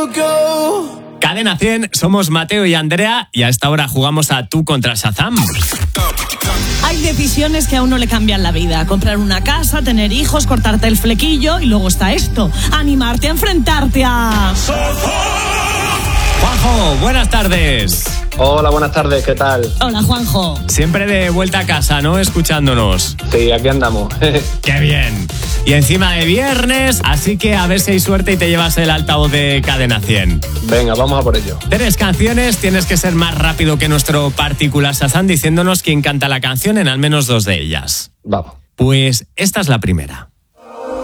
Cadena 100, somos Mateo y Andrea y a esta hora jugamos a Tú contra Shazam. Hay decisiones que a uno le cambian la vida. Comprar una casa, tener hijos, cortarte el flequillo y luego está esto. Animarte a enfrentarte a... Juanjo, buenas tardes. Hola, buenas tardes, ¿qué tal? Hola, Juanjo. Siempre de vuelta a casa, ¿no? Escuchándonos. Sí, aquí andamos. ¡Qué bien! Y encima de viernes, así que a ver si hay suerte y te llevas el altavoz de Cadena 100. Venga, vamos a por ello. 3 canciones, tienes que ser más rápido que nuestro particular Shazam diciéndonos quién canta la canción en al menos 2 de ellas. Vamos. Pues esta es la primera.